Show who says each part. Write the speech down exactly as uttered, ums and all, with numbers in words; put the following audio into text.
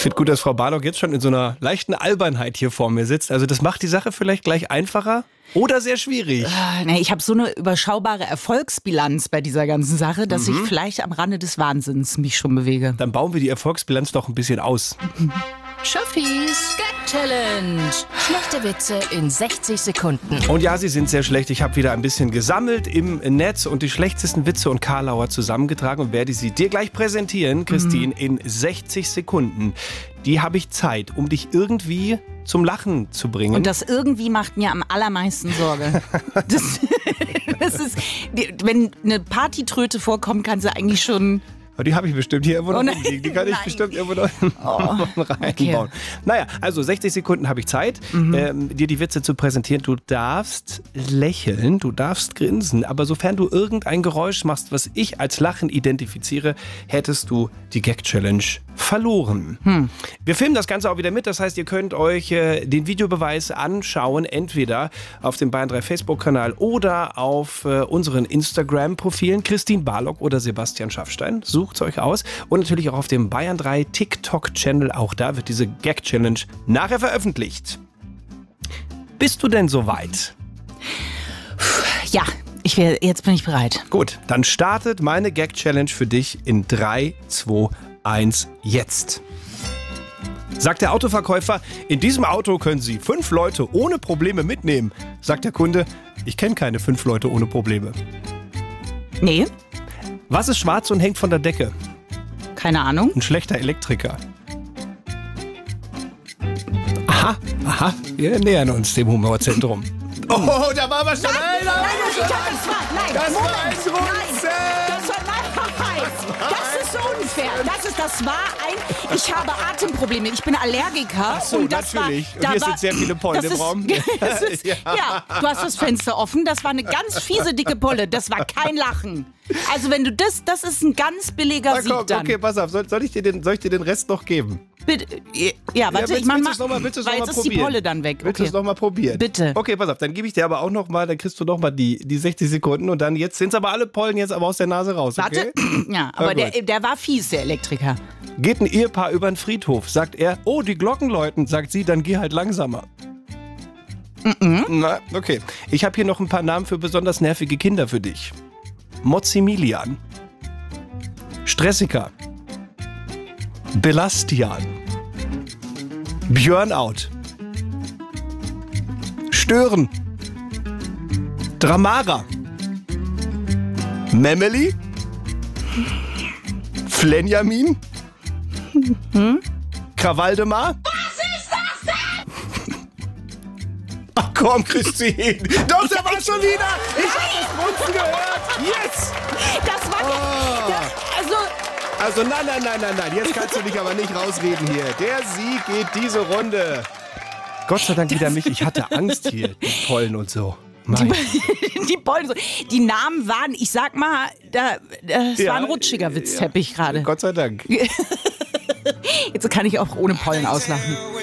Speaker 1: finde gut, dass Frau Barlock jetzt schon in so einer leichten Albernheit hier vor mir sitzt. Also das macht die Sache vielleicht gleich einfacher oder sehr schwierig.
Speaker 2: Äh, nee, ich habe so eine überschaubare Erfolgsbilanz bei dieser ganzen Sache, dass mhm. ich vielleicht am Rande des Wahnsinns mich schon bewege.
Speaker 1: Dann bauen wir die Erfolgsbilanz doch ein bisschen aus.
Speaker 3: Schöffis Gag Challenge. Schlechte Witze in sechzig Sekunden.
Speaker 1: Und ja, sie sind sehr schlecht. Ich habe wieder ein bisschen gesammelt im Netz und die schlechtesten Witze und Karlauer zusammengetragen und werde sie dir gleich präsentieren, Christine, mhm. in sechzig Sekunden. Die habe ich Zeit, um dich irgendwie zum Lachen zu bringen.
Speaker 2: Und das irgendwie macht mir am allermeisten Sorge. das, das ist, wenn eine Partytröte vorkommt, kann sie eigentlich schon...
Speaker 1: Die habe ich bestimmt hier irgendwo
Speaker 2: oh
Speaker 1: noch rumliegen. Die kann ich
Speaker 2: nein. bestimmt
Speaker 1: irgendwo noch oh. reinbauen. Okay. Naja, also sechzig Sekunden habe ich Zeit, mhm. ähm, dir die Witze zu präsentieren. Du darfst lächeln, du darfst grinsen, aber sofern du irgendein Geräusch machst, was ich als Lachen identifiziere, hättest du die Gag-Challenge verloren. Hm. Wir filmen das Ganze auch wieder mit, das heißt, ihr könnt euch äh, den Videobeweis anschauen, entweder auf dem Bayern drei Facebook-Kanal oder auf äh, unseren Instagram-Profilen, Christine Barlock oder Sebastian Schaffstein. Sucht's euch aus. Und natürlich auch auf dem Bayern drei TikTok-Channel, auch da wird diese Gag-Challenge nachher veröffentlicht. Bist du denn soweit?
Speaker 2: Ja, ich wär, jetzt bin ich bereit.
Speaker 1: Gut, dann startet meine Gag-Challenge für dich in drei, zwei, eins, jetzt. Sagt der Autoverkäufer, in diesem Auto können Sie fünf Leute ohne Probleme mitnehmen. Sagt der Kunde, ich kenne keine fünf Leute ohne Probleme.
Speaker 2: Nee.
Speaker 1: Was ist schwarz und hängt von der Decke?
Speaker 2: Keine Ahnung.
Speaker 1: Ein schlechter Elektriker. Aha, aha, wir nähern uns dem Humorzentrum. Oh, da war was schon.
Speaker 2: Nein, nein, nein, das war, nein,
Speaker 1: das
Speaker 2: Moment,
Speaker 1: war ein Runzen.
Speaker 2: Nein, das war, nein, das ist unfair. Das ist, das war ein, ich habe Atemprobleme, ich bin Allergiker.
Speaker 1: Ach so,
Speaker 2: und das
Speaker 1: natürlich.
Speaker 2: War,
Speaker 1: und
Speaker 2: da
Speaker 1: hier
Speaker 2: war,
Speaker 1: sind sehr viele Pollen im
Speaker 2: ist,
Speaker 1: Raum.
Speaker 2: Ist, ja. ja, du hast das Fenster offen, das war eine ganz fiese, dicke Pulle, das war kein Lachen. Also wenn du das, das ist ein ganz billiger
Speaker 1: Na,
Speaker 2: Sieg
Speaker 1: komm,
Speaker 2: dann.
Speaker 1: Okay, pass auf, soll, soll, ich dir den, soll ich dir den Rest noch geben?
Speaker 2: Bitte, ja, warte,
Speaker 1: ja,
Speaker 2: ich mach mal,
Speaker 1: noch mal, willst
Speaker 2: weil
Speaker 1: noch
Speaker 2: jetzt
Speaker 1: mal
Speaker 2: ist
Speaker 1: probieren?
Speaker 2: die Polle dann weg.
Speaker 1: Willst du
Speaker 2: Okay.
Speaker 1: es noch mal probieren?
Speaker 2: Bitte.
Speaker 1: Okay, pass auf, dann gebe ich dir aber auch noch mal, dann kriegst du noch mal die, die sechzig Sekunden und dann jetzt sind es aber alle Pollen jetzt aber aus der Nase raus, okay?
Speaker 2: Warte, ja, aber der, der war fies, der Elektriker.
Speaker 1: Geht ein Ehepaar über den Friedhof, sagt er, oh, die Glocken läuten, sagt sie, dann geh halt langsamer. Mhm. Na, okay. Ich habe hier noch ein paar Namen für besonders nervige Kinder für dich. Mozimilian. Stressiker. Belastian. Björnout. Stören. Dramara. Memeli. Flenjamin. Hm? Krawaldemar.
Speaker 3: Was ist das denn?
Speaker 1: Ach komm, Christine. Doch, der war schon wieder. Ich hab das Grunzen gehört. Yes.
Speaker 2: Das war
Speaker 1: Oh.
Speaker 2: das, also
Speaker 1: Also nein, nein, nein, nein, nein. Jetzt kannst du dich aber nicht rausreden hier. Der Sieg geht diese Runde. Gott sei Dank wieder mich. Ich hatte Angst hier. Die Pollen und so. Mein.
Speaker 2: die, die Pollen, so. Die Namen waren, ich sag mal, da, das
Speaker 1: Ja,
Speaker 2: war ein rutschiger Witzteppich gerade.
Speaker 1: Gott sei Dank.
Speaker 2: Jetzt kann ich auch ohne Pollen auslachen.